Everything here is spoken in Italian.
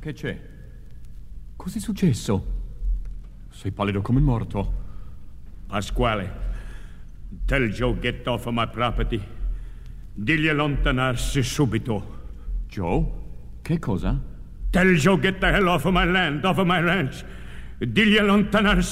che c'è? Cos'è successo? Sei pallido come morto. Pasquale, tell Joe get off of my property. Digli allontanarsi subito. Joe? Che cosa? Tell Joe get the hell off of my land, off of my ranch. Digli allontanarsi